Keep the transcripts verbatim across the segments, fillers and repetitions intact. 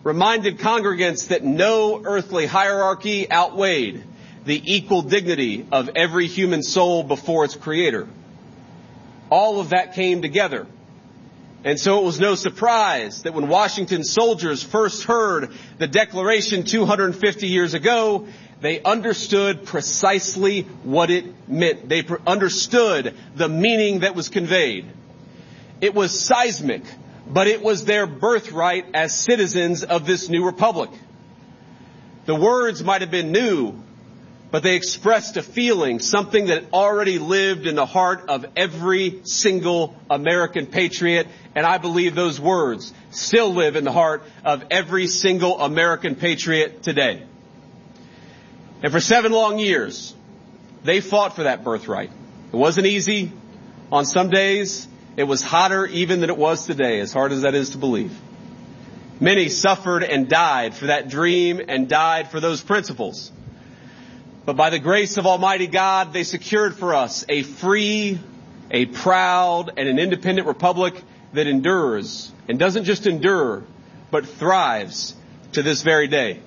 reminded congregants that no earthly hierarchy outweighed the equal dignity of every human soul before its creator. All of that came together. And so it was no surprise that when Washington's soldiers first heard the Declaration two hundred fifty years ago, they understood precisely what it meant. They understood the meaning that was conveyed. It was seismic, but it was their birthright as citizens of this new republic. The words might have been new, but they expressed a feeling, something that already lived in the heart of every single American patriot, and I believe those words still live in the heart of every single American patriot today. And for seven long years, they fought for that birthright. It wasn't easy. On some days, it was hotter even than it was today, as hard as that is to believe. Many suffered and died for that dream and died for those principles. But by the grace of Almighty God, they secured for us a free, a proud, and an independent republic that endures, and doesn't just endure, but thrives to this very day.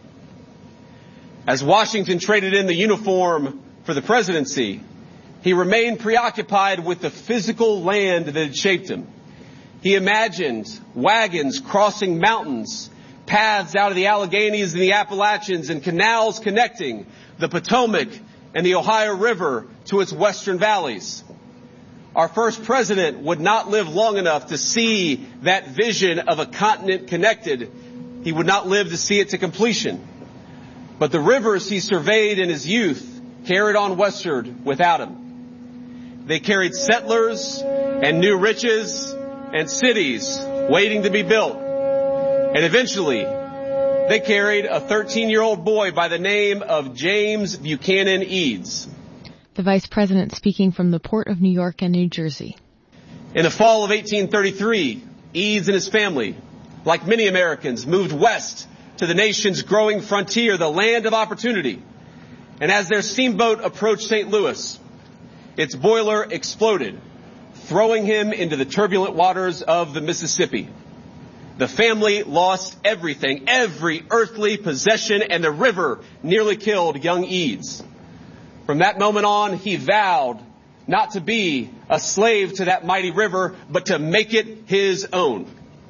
As Washington traded in the uniform for the presidency, he remained preoccupied with the physical land that had shaped him. He imagined wagons crossing mountains, paths out of the Alleghenies and the Appalachians, and canals connecting the Potomac and the Ohio River to its western valleys. Our first president would not live long enough to see that vision of a continent connected. He would not live to see it to completion. But the rivers he surveyed in his youth carried on westward without him. They carried settlers and new riches and cities waiting to be built. And eventually, they carried a thirteen-year-old boy by the name of James Buchanan Eads. The Vice President speaking from the Port of New York and New Jersey. In the fall of eighteen thirty-three, Eads and his family, like many Americans, moved west to the nation's growing frontier, the land of opportunity. And as their steamboat approached Saint Louis, its boiler exploded, throwing him into the turbulent waters of the Mississippi. The family lost everything, every earthly possession, and the river nearly killed young Eads. From that moment on, he vowed not to be a slave to that mighty river, but to make it his own.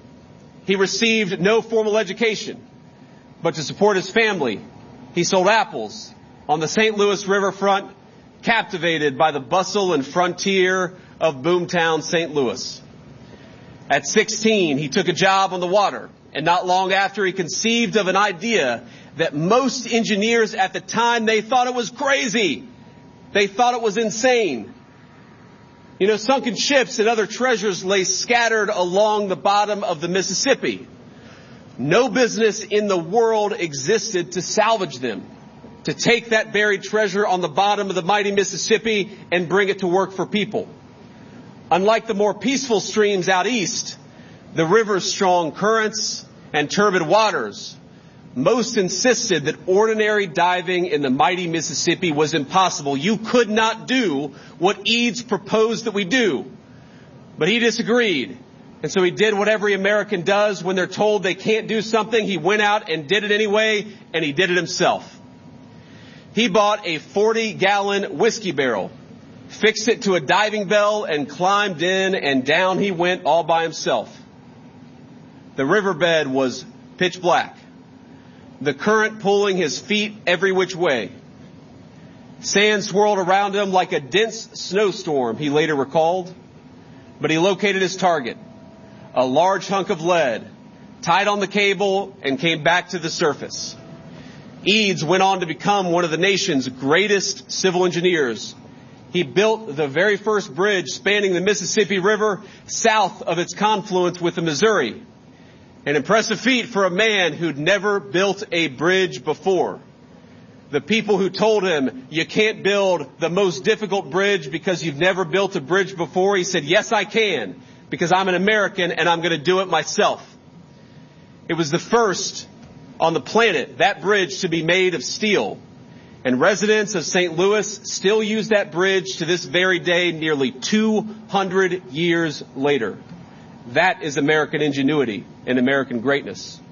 He received no formal education, but to support his family, he sold apples on the Saint Louis riverfront, captivated by the bustle and frontier of boomtown Saint Louis. At sixteen, he took a job on the water, and not long after, he conceived of an idea that most engineers at the time, they thought it was crazy. They thought it was insane. You know, sunken ships and other treasures lay scattered along the bottom of the Mississippi. No business in the world existed to salvage them, to take that buried treasure on the bottom of the mighty Mississippi and bring it to work for people. Unlike the more peaceful streams out east, the river's strong currents and turbid waters, most insisted that ordinary diving in the mighty Mississippi was impossible. You could not do what Eads proposed that we do. But he disagreed. And so he did what every American does when they're told they can't do something. He went out and did it anyway, and he did it himself. He bought a forty-gallon whiskey barrel, fixed it to a diving bell, and climbed in, and down he went all by himself. The riverbed was pitch black, the current pulling his feet every which way. Sand swirled around him like a dense snowstorm, he later recalled. But he located his target, a large hunk of lead, tied on the cable, and came back to the surface. Eads went on to become one of the nation's greatest civil engineers. He built the very first bridge spanning the Mississippi River south of its confluence with the Missouri. An impressive feat for a man who'd never built a bridge before. The people who told him, you can't build the most difficult bridge because you've never built a bridge before, he said, yes, I can, because I'm an American and I'm going to do it myself. It was the first on the planet, that bridge, to be made of steel. And residents of Saint Louis still use that bridge to this very day, nearly two hundred years later. That is American ingenuity and American greatness.